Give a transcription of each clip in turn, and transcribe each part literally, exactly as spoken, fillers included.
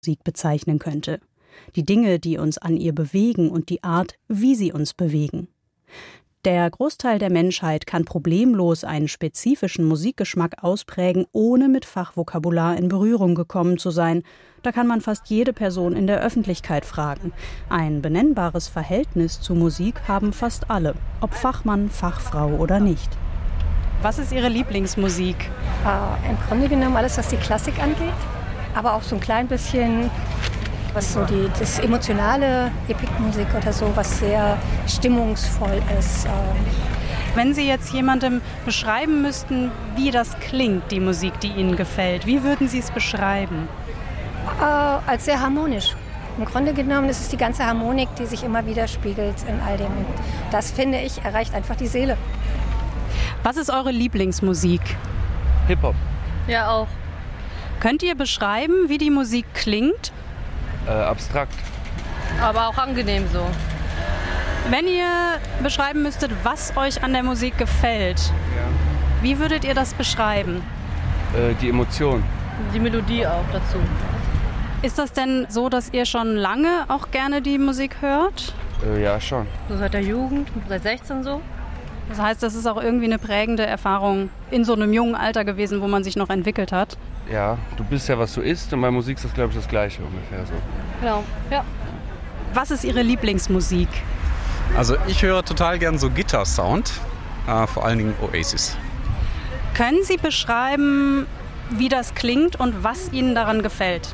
Musik bezeichnen könnte. Die Dinge, die uns an ihr bewegen und die Art, wie sie uns bewegen. Der Großteil der Menschheit kann problemlos einen spezifischen Musikgeschmack ausprägen, ohne mit Fachvokabular in Berührung gekommen zu sein. Da kann man fast jede Person in der Öffentlichkeit fragen. Ein benennbares Verhältnis zu Musik haben fast alle, ob Fachmann, Fachfrau oder nicht. Was ist Ihre Lieblingsmusik? Äh, Im Grunde genommen alles, was die Klassik angeht, aber auch so ein klein bisschen was so die das emotionale Epikmusik oder so, was sehr stimmungsvoll ist. Wenn Sie jetzt jemandem beschreiben müssten, wie das klingt, die Musik, die Ihnen gefällt, wie würden Sie es beschreiben? Äh, als sehr harmonisch. Im Grunde genommen ist es die ganze Harmonik, die sich immer widerspiegelt in all dem. Und das, finde ich, erreicht einfach die Seele. Was ist eure Lieblingsmusik? Hip-Hop. Ja, auch. Könnt ihr beschreiben, wie die Musik klingt? Äh, abstrakt. Aber auch angenehm so. Wenn ihr beschreiben müsstet, was euch an der Musik gefällt, Ja. wie würdet ihr das beschreiben? Äh, die Emotion. Die Melodie auch dazu. Ist das denn so, dass ihr schon lange auch gerne die Musik hört? Äh, ja, schon. So seit der Jugend, seit sechzehn so. Das heißt, das ist auch irgendwie eine prägende Erfahrung in so einem jungen Alter gewesen, wo man sich noch entwickelt hat. Ja, du bist ja, was du isst, und bei Musik ist das, glaube ich, das Gleiche ungefähr so. Genau, ja. Was ist Ihre Lieblingsmusik? Also ich höre total gern so Gitarre-Sound, äh, vor allen Dingen Oasis. Können Sie beschreiben, wie das klingt und was Ihnen daran gefällt?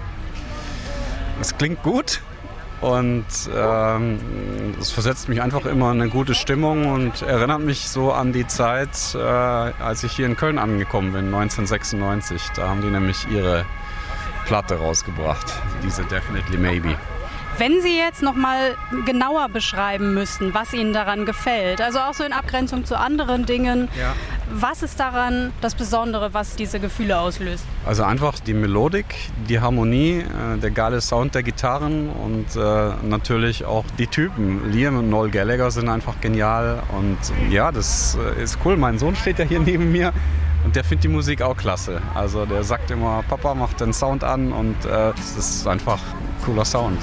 Es klingt gut und ähm, es versetzt mich einfach immer in eine gute Stimmung und erinnert mich so an die Zeit, äh, als ich hier in Köln angekommen bin, neunzehnhundertsechsundneunzig. Da haben die nämlich ihre Platte rausgebracht, diese Definitely Maybe. Wenn Sie jetzt noch mal genauer beschreiben müssten, was Ihnen daran gefällt, also auch so in Abgrenzung zu anderen Dingen, Ja. was ist daran das Besondere, was diese Gefühle auslöst? Also einfach die Melodik, die Harmonie, äh, der geile Sound der Gitarren und äh, natürlich auch die Typen. Liam und Noel Gallagher sind einfach genial und ja, das äh, ist cool. Mein Sohn steht ja hier neben mir und der findet die Musik auch klasse. Also der sagt immer, Papa, mach den Sound an und äh, das ist einfach ein cooler Sound.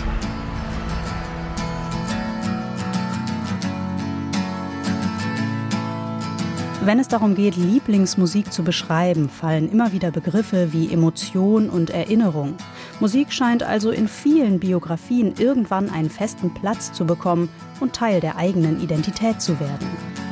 Wenn es darum geht, Lieblingsmusik zu beschreiben, fallen immer wieder Begriffe wie Emotion und Erinnerung. Musik scheint also in vielen Biografien irgendwann einen festen Platz zu bekommen und Teil der eigenen Identität zu werden.